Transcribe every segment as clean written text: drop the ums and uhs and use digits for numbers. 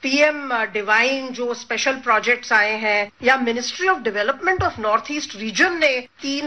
PM divine जो special projects आए हैं, या ministry of development of north east region ने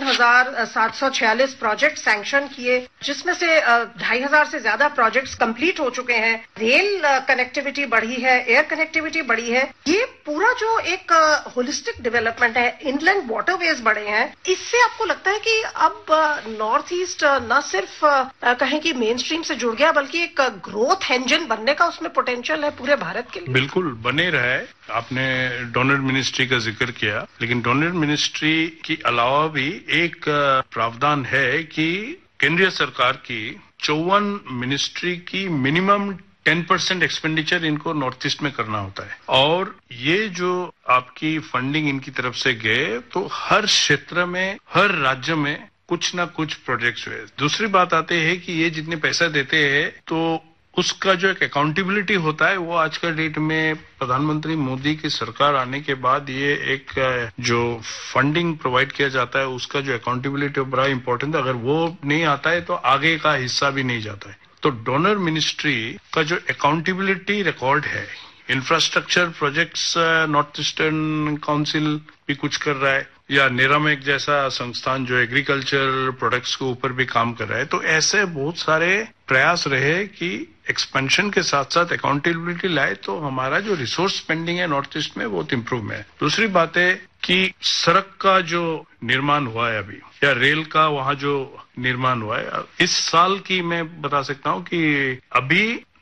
3,746 प्रोजेक्ट सैंक्शन किए, जिसमें से 2,500 से ज्यादा प्रोजेक्ट्स कंप्लीट हो चुके हैं। रेल कनेक्टिविटी बढ़ी है, एयर कनेक्टिविटी बढ़ी है। ये पूरा जो एक होलिस्टिक डेवलपमेंट है, इनलैंड वाटरवेज बढ़े हैं। इससे आपको लगता है कि अब नॉर्थ ईस्ट न सिर्फ कहें कि मेन स्ट्रीम से जुड़ गया, बल्कि एक ग्रोथ इंजन बनने का उसमें पोटेंशियल है पूरे भारत के लिए? बिल्कुल बने रहा है। आपने डोनर मिनिस्ट्री का जिक्र किया, लेकिन डोनर मिनिस्ट्री के अलावा भी एक प्रावधान है कि केंद्रीय सरकार की 54 मिनिस्ट्री की मिनिमम 10% एक्सपेंडिचर इनको नॉर्थ ईस्ट में करना होता है। और ये जो आपकी फंडिंग इनकी तरफ से गए, तो हर क्षेत्र में, हर राज्य में कुछ ना कुछ प्रोजेक्ट्स हुए। दूसरी बात आती है कि ये जितने पैसा देते हैं, तो उसका जो एक अकाउंटेबिलिटी होता है, वो आज का डेट में प्रधानमंत्री मोदी की सरकार आने के बाद ये एक जो फंडिंग प्रोवाइड किया जाता है, उसका जो अकाउंटेबिलिटी बड़ा इंपॉर्टेंट है। अगर वो नहीं आता है तो आगे का हिस्सा भी नहीं जाता है। तो डोनर मिनिस्ट्री का जो अकाउंटेबिलिटी रिकॉर्ड है, infrastructure projects north eastern council भी कुछ कर रहा है, या नेरामेक जैसा संस्थान जो एग्रीकल्चर प्रोडक्ट्स के ऊपर भी काम कर रहा है। तो ऐसे बहुत सारे प्रयास रहे कि एक्सपेंशन के साथ साथ अकाउंटेबिलिटी लाए, तो हमारा जो रिसोर्स स्पेंडिंग है नॉर्थ ईस्ट में बहुत इम्प्रूव है। दूसरी बात है कि सड़क का जो निर्माण हुआ है अभी, या रेल का वहाँ जो निर्माण हुआ है, इस साल की मैं बता सकता हूँ कि अभी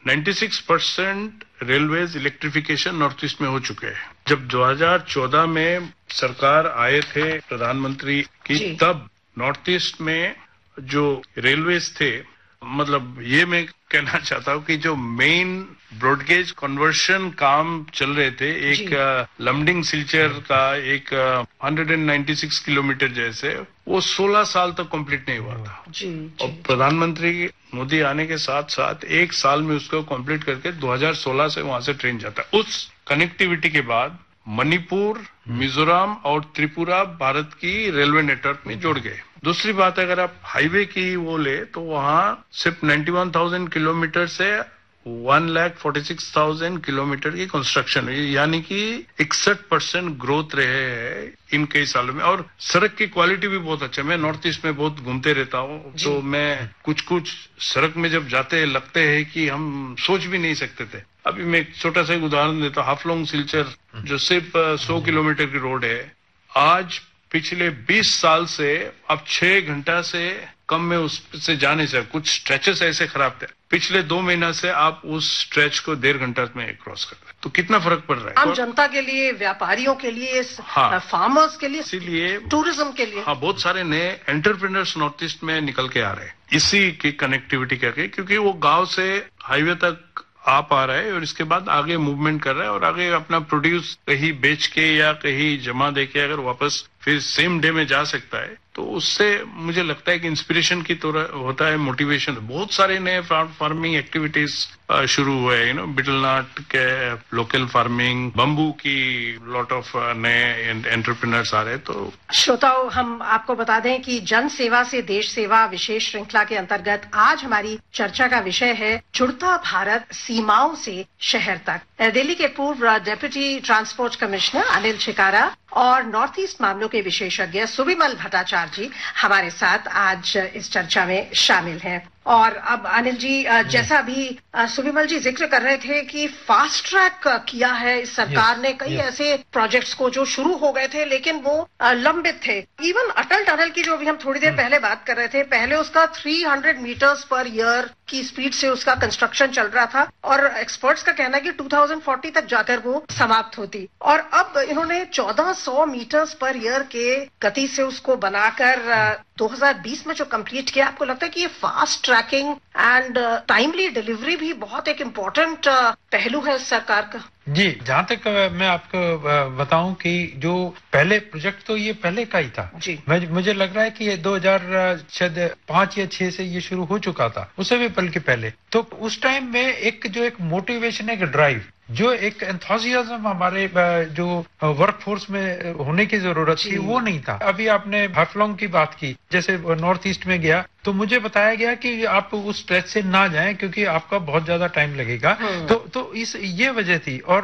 96% रेलवेज इलेक्ट्रिफिकेशन नॉर्थ ईस्ट में हो चुके हैं। जब 2014 में सरकार आए थे प्रधानमंत्री की, तब नॉर्थ ईस्ट में जो रेलवेज थे, मतलब ये मैं कहना चाहता हूँ कि जो मेन ब्रॉडगेज कन्वर्शन काम चल रहे थे, एक लमडिंग सिलचर का एक 196 किलोमीटर जैसे, वो 16 साल तक कंप्लीट नहीं हुआ था। और प्रधानमंत्री मोदी आने के साथ साथ एक साल में उसको कंप्लीट करके 2016 से वहां से ट्रेन जाता है। उस कनेक्टिविटी के बाद मणिपुर, मिजोरम और त्रिपुरा भारत की रेलवे नेटवर्क में जुड़ गए। दूसरी बात, अगर आप हाईवे की वो ले, तो वहां सिर्फ 91,000 किलोमीटर से 1,46,000 किलोमीटर की कंस्ट्रक्शन हुई, यानी कि 61% ग्रोथ रहे हैं इन कई सालों में। और सड़क की क्वालिटी भी बहुत अच्छा है। मैं नॉर्थ ईस्ट में बहुत घूमते रहता हूँ, तो मैं कुछ सड़क में जब जाते हैं लगते हैं कि हम सोच भी नहीं सकते थे। अभी मैं एक छोटा सा उदाहरण देता हूँ। हाफलोंग सिलचर जो सिर्फ 100 किलोमीटर की रोड है, आज पिछले 20 साल से अब 6 घंटा से कम में उससे जाने से, कुछ स्ट्रेचेस ऐसे खराब थे, पिछले 2 महीना से आप उस स्ट्रेच को 1.5 घंटा में क्रॉस कर रहे हैं। तो कितना फर्क पड़ रहा है आम जनता के लिए, व्यापारियों के लिए, फार्मर्स के लिए, इसीलिए टूरिज्म के लिए। बहुत सारे नए एंटरप्रेन्योर्स नॉर्थ ईस्ट में निकल के आ रहे हैं इसी की कनेक्टिविटी करके, क्योंकि वो गांव से हाईवे तक आ पा रहा है और इसके बाद आगे मूवमेंट कर रहा है, और आगे अपना प्रोड्यूस कहीं बेच के या कहीं जमा दे के अगर वापस फिर सेम डे में जा सकता है, तो उससे मुझे लगता है कि इंस्पिरेशन की तरह होता है, मोटिवेशन। बहुत सारे नए फार्मिंग एक्टिविटीज शुरू हुए हैं, बिटलनाट के लोकल फार्मिंग, बम्बू की लॉट ऑफ नए एंटरप्रेन्योर्स आ रहे हैं। तो श्रोताओं, हम आपको बता दें कि जन सेवा से देश सेवा विशेष श्रृंखला के अंतर्गत आज हमारी चर्चा का विषय है जुड़ता भारत सीमाओं से शहर तक। दिल्ली के पूर्व deputy transport commissioner Anil Chhikara और नॉर्थ ईस्ट मामलों के विशेषज्ञ सुविमल भट्टाचार्य जी हमारे साथ आज इस चर्चा में शामिल हैं। और अब अनिल जी, जैसा अभी सुविमल जी जिक्र कर रहे थे कि फास्ट ट्रैक किया है इस सरकार ने कई ऐसे प्रोजेक्ट्स को जो शुरू हो गए थे लेकिन वो लंबित थे। इवन अटल टनल की जो अभी हम थोड़ी देर पहले बात कर रहे थे, पहले उसका 300 मीटर्स पर ईयर की स्पीड से उसका कंस्ट्रक्शन चल रहा था और एक्सपर्ट्स का कहना है कि 2040 तक जाकर वो समाप्त होती, और अब इन्होंने 1400 मीटर्स पर ईयर के गति से उसको बनाकर 2020 में जो कंप्लीट किया। आपको लगता है कि ये fast trekking and timely delivery भी बहुत एक इम्पोर्टेंट पहलू है सरकार का? जी, जहाँ तक मैं आपको बताऊं कि जो पहले प्रोजेक्ट, तो ये पहले का ही था जी। मुझे लग रहा है कि ये 2005 या 6 से ये शुरू हो चुका था, उससे भी बल्कि पहले। तो उस टाइम में एक मोटिवेशन, एक ड्राइव, जो एक एंथुसियाज्म हमारे जो वर्क फोर्स में होने की जरूरत थी, वो नहीं था। अभी आपने हाफलोंग की बात की, जैसे नॉर्थ ईस्ट में गया तो मुझे बताया गया कि आप उस स्ट्रेच से ना जाएं क्योंकि आपका बहुत ज्यादा टाइम लगेगा। तो ये वजह थी। और